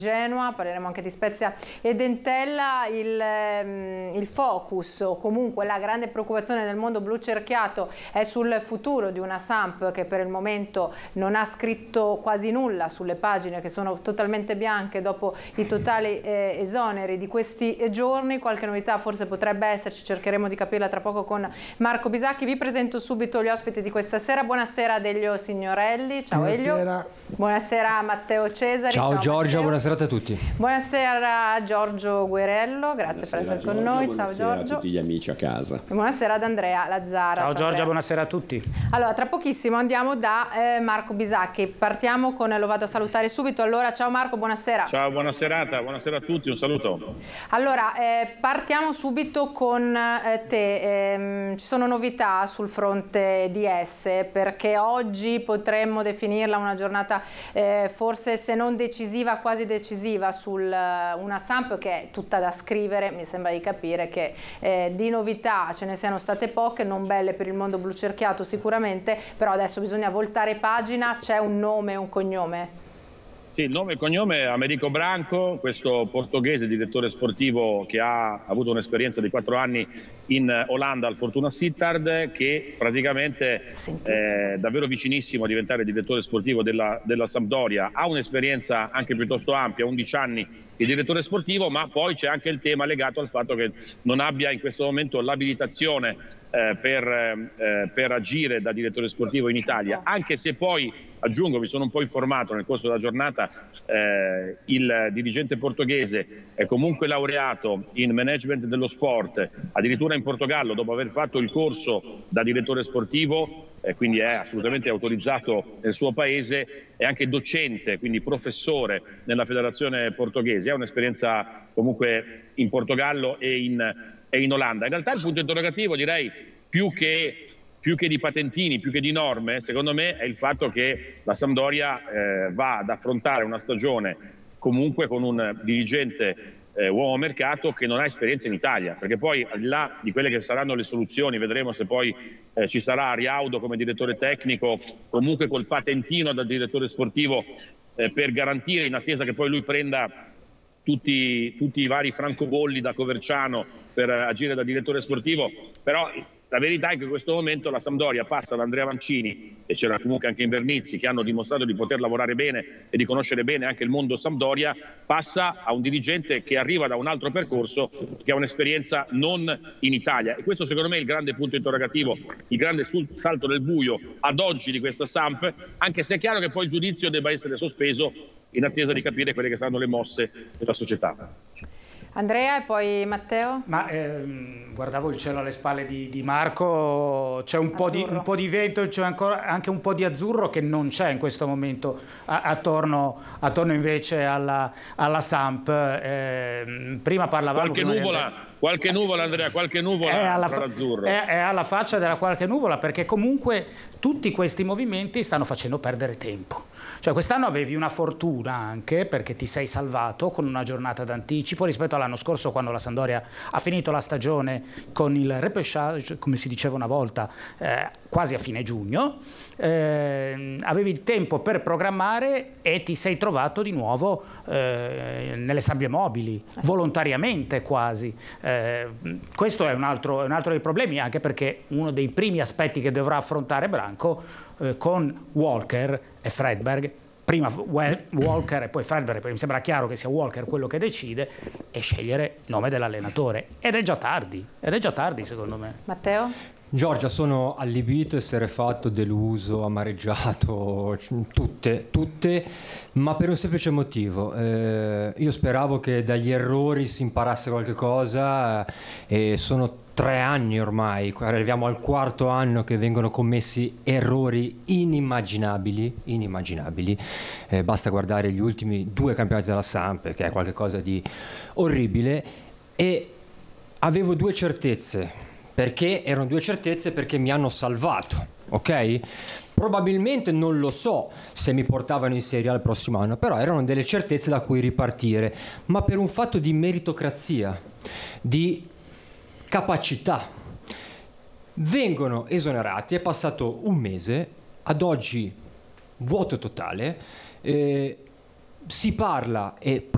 Genoa, parleremo anche di Spezia e Entella. Il focus, o comunque la grande preoccupazione del mondo blu cerchiato, è sul futuro di una Samp che per il momento non ha scritto quasi nulla sulle pagine, che sono totalmente bianche dopo i totali esoneri di questi giorni. Qualche novità forse potrebbe esserci, cercheremo di capirla tra poco con Marco Bisacchi. Vi presento subito gli ospiti di questa sera. Buonasera Delio Signorelli, ciao. Buonasera. Elio. Buonasera Matteo Cesari. Ciao Giorgia, Matteo. Buonasera a tutti. Buonasera Giorgio Guerello, grazie per essere con noi. Ciao Giorgio. Buonasera a tutti gli amici a casa. E buonasera ad Andrea Lazzara. Ciao Giorgia, Andrea. buonasera a tutti. Allora, tra pochissimo andiamo da Marco Bisacchi. Partiamo con, lo vado a salutare subito. Allora, ciao Marco, buonasera. Ciao, buona serata, buonasera a tutti, un saluto. Allora, partiamo subito con te. Ci sono novità sul fronte DS, perché oggi potremmo definirla una giornata forse se non decisiva, quasi decisiva su una Samp che è tutta da scrivere. Mi sembra di capire che di novità ce ne siano state poche, non belle per il mondo blu cerchiato sicuramente, però adesso bisogna voltare pagina. C'è un nome e un cognome? Sì, il nome e cognome è Americo Branco, questo portoghese direttore sportivo che ha avuto un'esperienza di 4 anni in Olanda al Fortuna Sittard, che praticamente è davvero vicinissimo a diventare direttore sportivo della Sampdoria. Ha un'esperienza anche piuttosto ampia, 11 anni di direttore sportivo, ma poi c'è anche il tema legato al fatto che non abbia in questo momento l'abilitazione per agire da direttore sportivo in Italia, anche se poi, aggiungo, mi sono un po' informato nel corso della giornata, il dirigente portoghese è comunque laureato in management dello sport, addirittura in Portogallo, dopo aver fatto il corso da direttore sportivo, quindi è assolutamente autorizzato nel suo paese, è anche docente, quindi professore nella federazione portoghese, ha un'esperienza comunque in Portogallo e in Olanda. In realtà il punto interrogativo, direi, più che di patentini, più che di norme, secondo me è il fatto che la Sampdoria va ad affrontare una stagione comunque con un dirigente uomo mercato che non ha esperienza in Italia, perché poi al di là di quelle che saranno le soluzioni, vedremo se poi ci sarà Riaudo come direttore tecnico, comunque col patentino da direttore sportivo per garantire, in attesa che poi lui prenda tutti i vari francobolli da Coverciano per agire da direttore sportivo. Però la verità è che in questo momento la Sampdoria passa da Andrea Mancini, e c'era comunque anche Invernizzi, che hanno dimostrato di poter lavorare bene e di conoscere bene anche il mondo Sampdoria, passa a un dirigente che arriva da un altro percorso, che ha un'esperienza non in Italia. E questo secondo me è il grande punto interrogativo, il grande salto nel buio ad oggi di questa Samp, anche se è chiaro che poi il giudizio debba essere sospeso in attesa di capire quelle che saranno le mosse della società. Andrea e poi Matteo? Ma guardavo il cielo alle spalle di Marco, c'è un po' di vento, c'è ancora anche un po' di azzurro che non c'è in questo momento attorno invece alla Samp. Prima parlavamo qualche nuvola Andrea, qualche nuvola azzurro. È alla faccia della qualche nuvola, perché comunque tutti questi movimenti stanno facendo perdere tempo. Cioè quest'anno avevi una fortuna anche perché ti sei salvato con una giornata d'anticipo rispetto all'anno scorso, quando la Sampdoria ha finito la stagione con il repêchage, come si diceva una volta, quasi a fine giugno. Avevi il tempo per programmare e ti sei trovato di nuovo nelle sabbie mobili, volontariamente quasi. Questo è un altro dei problemi, anche perché uno dei primi aspetti che dovrà affrontare Branco con Walker e Fredberg, prima Walker e poi Fredberg, perché mi sembra chiaro che sia Walker quello che decide, e scegliere il nome dell'allenatore. Ed è già tardi secondo me. Matteo? Giorgia, sono allibito, esterrefatto, deluso, amareggiato, tutte, ma per un semplice motivo. Io speravo che dagli errori si imparasse qualche cosa, e sono 3 anni ormai, arriviamo al 4º anno che vengono commessi errori inimmaginabili. Basta guardare gli ultimi 2 campionati della Samp, che è qualcosa di orribile, e avevo 2 certezze. Perché erano 2 certezze? Perché mi hanno salvato, ok? Probabilmente non lo so se mi portavano in Serie A il prossimo anno, però erano delle certezze da cui ripartire, ma per un fatto di meritocrazia, di capacità. Vengono esonerati, è passato un mese, ad oggi vuoto totale, si parla, e